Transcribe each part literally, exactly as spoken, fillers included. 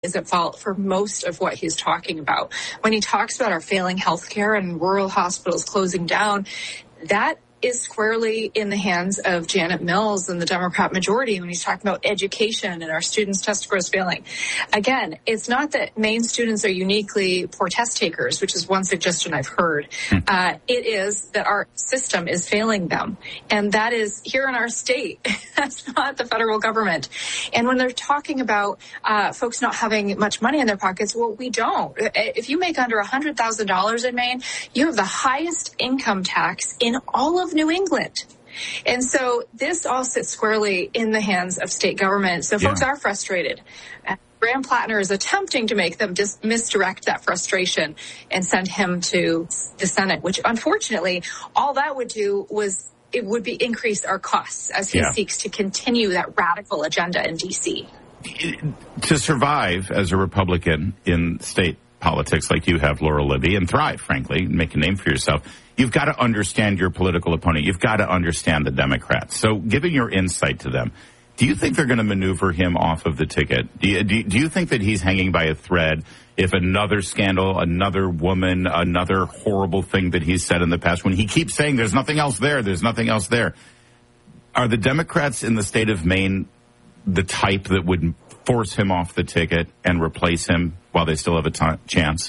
is at fault for most of what he's talking about. When he talks about our failing healthcare and rural hospitals closing down, that is squarely in the hands of Janet Mills and the Democrat majority when he's talking about education and our students' test scores failing. Again, it's not that Maine students are uniquely poor test takers, which is one suggestion I've heard. Uh, it is that our system is failing them. And that is here in our state. That's not the federal government. And when they're talking about uh, folks not having much money in their pockets, well, we don't. If you make under one hundred thousand dollars in Maine, you have the highest income tax in all of New England. And so this all sits squarely in the hands of state government. So folks yeah. are frustrated. Uh, Graham Plattner is attempting to make them dis- misdirect that frustration and send him to the Senate, which unfortunately all that would do was it would be increase our costs as he yeah. seeks to continue that radical agenda in D C. To survive as a Republican in state politics like you have, Laura Libby, and thrive, frankly, make a name for yourself, you've got to understand your political opponent. You've got to understand the Democrats. So giving your insight to them, do you think they're going to maneuver him off of the ticket? Do you, do you, do you think that he's hanging by a thread if another scandal, another woman, another horrible thing that he's said in the past, when he keeps saying there's nothing else there, there's nothing else there, are the Democrats in the state of Maine the type that would force him off the ticket and replace him while they still have a t- chance?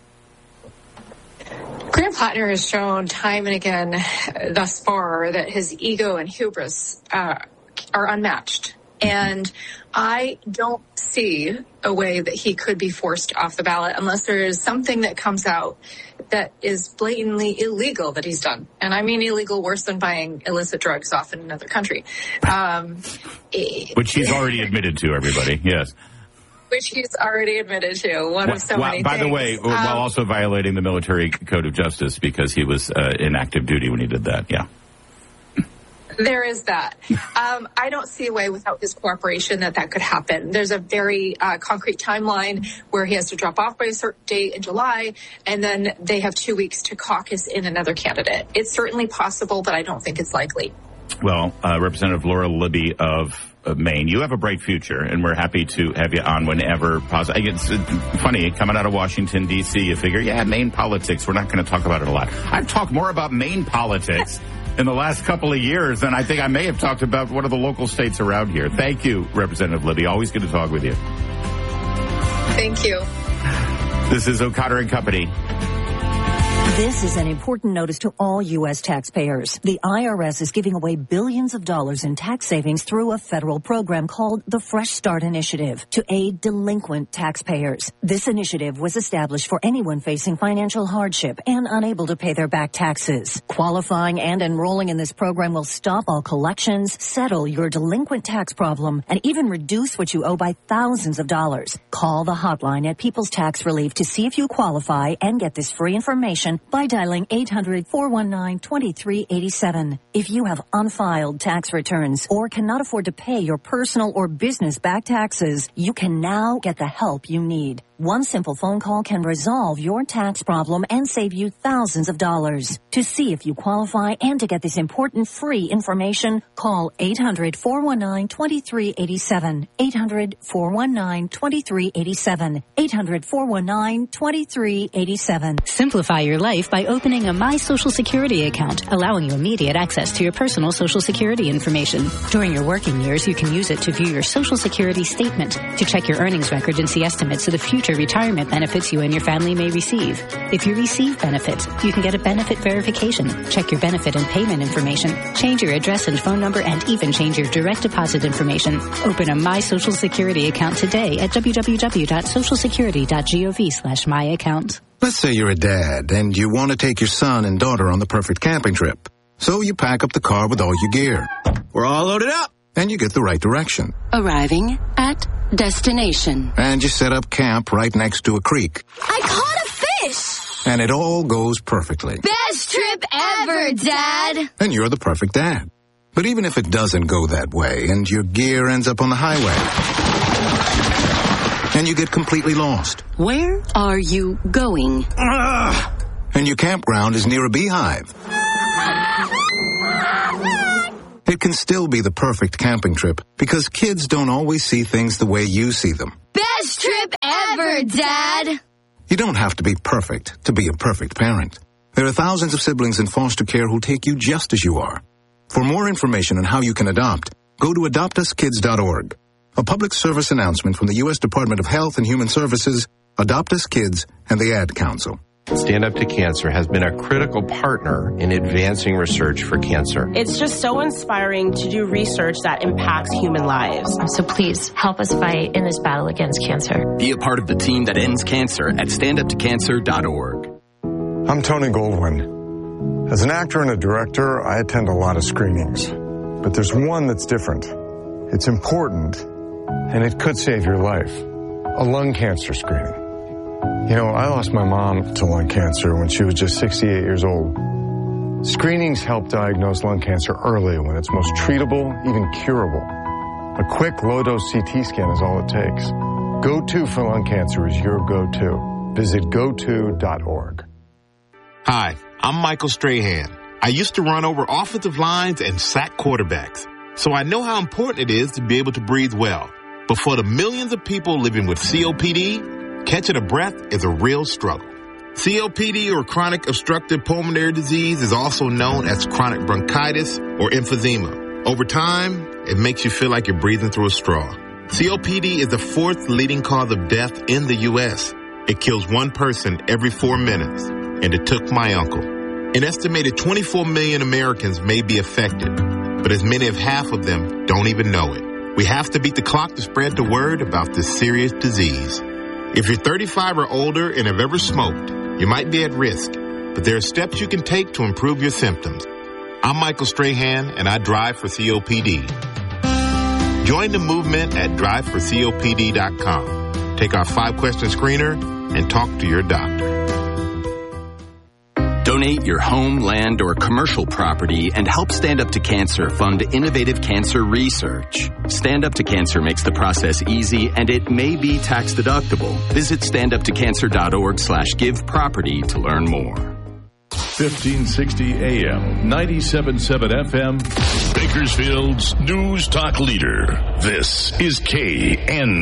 Graham Plattner has shown time and again thus far that his ego and hubris uh, are unmatched. And I don't see a way that he could be forced off the ballot unless there is something that comes out that is blatantly illegal that he's done. And I mean illegal worse than buying illicit drugs off in another country. Um, Which he's already admitted to, everybody, yes. Which he's already admitted to, one well, of so well, many by things. the way, um, while also violating the military code of justice because he was uh, in active duty when he did that, yeah. There is that. Um, I don't see a way without his cooperation that that could happen. There's a very uh, concrete timeline where he has to drop off by a certain date in July, and then they have two weeks to caucus in another candidate. It's certainly possible, but I don't think it's likely. Well, uh, Representative Laura Libby of uh, Maine, you have a bright future, and we're happy to have you on whenever possible. It's uh, funny, coming out of Washington, D C, you figure, yeah, Maine politics, we're not going to talk about it a lot. I've talked more about Maine politics in the last couple of years than I think I may have talked about one of the local states around here. Thank you, Representative Libby. Always good to talk with you. Thank you. This is O'Connor and Company. This is an important notice to all U S taxpayers. The I R S is giving away billions of dollars in tax savings through a federal program called the Fresh Start Initiative to aid delinquent taxpayers. This initiative was established for anyone facing financial hardship and unable to pay their back taxes. Qualifying and enrolling in this program will stop all collections, settle your delinquent tax problem, and even reduce what you owe by thousands of dollars. Call the hotline at People's Tax Relief to see if you qualify and get this free information by dialing eight hundred, four one nine, two three eight seven. If you have unfiled tax returns or cannot afford to pay your personal or business back taxes, you can now get the help you need. One simple phone call can resolve your tax problem and save you thousands of dollars. To see if you qualify and to get this important free information, call eight hundred, four one nine, two three eight seven. eight hundred, four one nine, two three eight seven. eight hundred, four one nine, two three eight seven. Simplify your life by opening a My Social Security account, allowing you immediate access to your personal Social Security information. During your working years, you can use it to view your Social Security statement, to check your earnings record and see estimates of the future retirement benefits you and your family may receive. If you receive benefits, you can get a benefit verification, check your benefit and payment information, change your address and phone number, and even change your direct deposit information. Open a My Social Security account today at w w w dot social security dot gov slash my account. Let's say you're a dad and you want to take your son and daughter on the perfect camping trip. So you pack up the car with all your gear. We're all loaded up. And you get the right direction. Arriving at destination. And you set up camp right next to a creek. I caught a fish! And it all goes perfectly. Best trip ever, Dad! And you're the perfect dad. But even if it doesn't go that way and your gear ends up on the highway and you get completely lost. Where are you going? Ugh. And your campground is near a beehive. It can still be the perfect camping trip because kids don't always see things the way you see them. Best trip ever, Dad! You don't have to be perfect to be a perfect parent. There are thousands of siblings in foster care who'll take you just as you are. For more information on how you can adopt, go to adopt us kids dot org. A public service announcement from the U S Department of Health and Human Services, Adopt Us Kids, and the Ad Council. Stand Up to Cancer has been a critical partner in advancing research for cancer. It's just so inspiring to do research that impacts human lives. So please help us fight in this battle against cancer. Be a part of the team that ends cancer at stand up to cancer dot org. I'm Tony Goldwyn. As an actor and a director, I attend a lot of screenings. But there's one that's different. It's important, and it could save your life. A lung cancer screening. You know, I lost my mom to lung cancer when she was just sixty-eight years old. Screenings help diagnose lung cancer early when it's most treatable, even curable. A quick low-dose C T scan is all it takes. Go To for lung cancer is your go-to. Visit go to dot org. Hi, I'm Michael Strahan. I used to run over offensive lines and sack quarterbacks, so I know how important it is to be able to breathe well. But for the millions of people living with C O P D, catching a breath is a real struggle. C O P D, or chronic obstructive pulmonary disease, is also known as chronic bronchitis or emphysema. Over time, it makes you feel like you're breathing through a straw. C O P D is the fourth leading cause of death in the U S. It kills one person every four minutes, and it took my uncle. An estimated twenty-four million Americans may be affected, but as many as half of them don't even know it. We have to beat the clock to spread the word about this serious disease. If you're thirty-five or older and have ever smoked, you might be at risk, but there are steps you can take to improve your symptoms. I'm Michael Strahan, and I drive for C O P D. Join the movement at drive for C O P D dot com. Take our five-question screener and talk to your doctor. Donate your home, land, or commercial property and help Stand Up to Cancer fund innovative cancer research. Stand Up to Cancer makes the process easy, and it may be tax deductible. Visit stand up to cancer dot org slash give property to learn more. fifteen sixty A M, ninety-seven point seven F M, Bakersfield's News Talk Leader. This is K N